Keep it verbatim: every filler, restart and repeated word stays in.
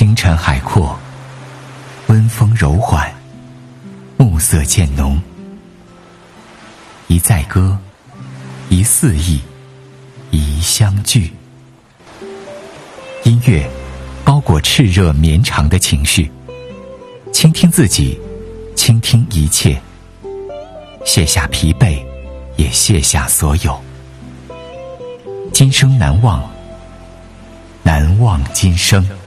星辰海阔，温风柔缓，暮色渐浓。一载歌，一四意，一相聚。音乐包裹炽热绵长的情绪，倾听自己，倾听一切，卸下疲惫，也卸下所有。今生难忘，难忘今生。